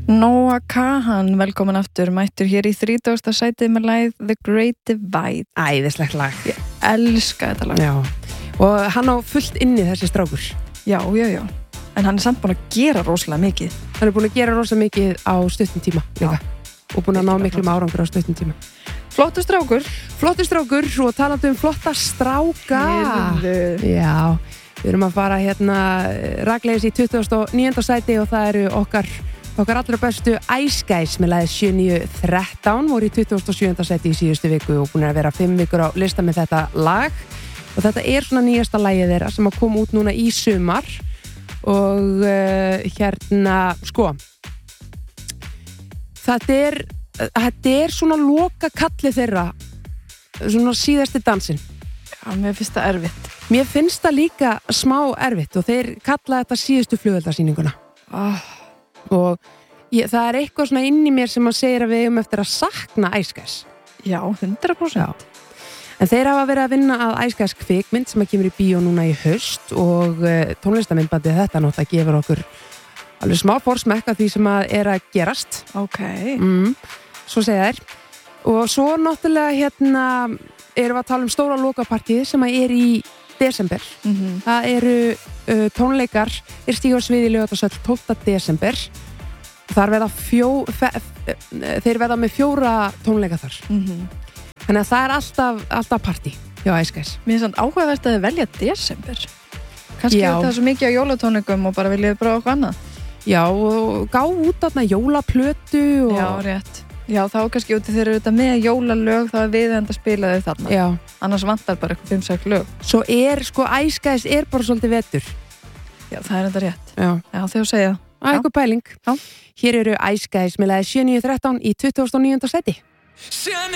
Noah Kahan, velkomin aftur, mættur hér í 30. sætið með lagið The Great Divide. Æðislegt lag. Ég elska þetta lag. Já, og hann á fullt inni þessi strákur. Já. En hann er samt búin að gera rosalega mikið. Hann er búin að gera rosalega mikið á stuttum tíma líka. Og búin að ná miklum árangur á stuttum tíma. Flottur strákur. Flottur strákur, svo talandi flotta stráka. Heyrðu. Já, við erum að fara rakleiðis í 29. sæti og það eru okkar allra bestu Ice Guys með lagið 7913 voru í 27. sæti í síðustu viku og búin að vera 5 vikur á lista með þetta lag og þetta er svona nýjasta lagið þeirra sem að koma út núna í sumar og sko þetta er svona loka kallið þeirra svona síðasti dansinn. Já, mér finnst það erfitt. Mér finnst það líka smá erfitt og þeir kalla þetta síðustu flugeldasýninguna. Og það er eitthvað svona inn í mér sem að segja að við eigum eftir að sakna Ice Guys. Já, 100%. Já. En þeir hafa verið að vinna að Ice Guys kvikmynd sem að kemur í bíó núna í haust og tónlistamindbandið þetta náttúrulega gefur okkur alveg smá forsmekk af því sem að er að gerast. Ok. Svo segja þær. Og svo náttúrulega erum við að tala um stóra lokapartíð sem að er í desember. Það eru tónleikar stíga á sviði í Laugardalshöll 12. desember. Þar þeir verða með 4 tónleika þar. Þannig að það er alltaf partí hjá Ice Guys. Mér finnst það áhugavert að þið velja desember. Kannski er það svo mikið á jólatónleikum og bara viljið prófa okkur annað. Já, og gá út þarna jólaplötu og... Já, rétt. Já, þá kannski út þeir eru þetta með jólalög þá er við enda að spila þau þarna. Já. Annars vantar bara eitthvað 5-6 lög. Svo Ice Guys er bara svolítið vetur. Já, það er enda rétt. Já, þegar þú segja það. Það er eitthvað pæling. Já. Hér eru Ice Guys með lagið 7913 í 29. sæti.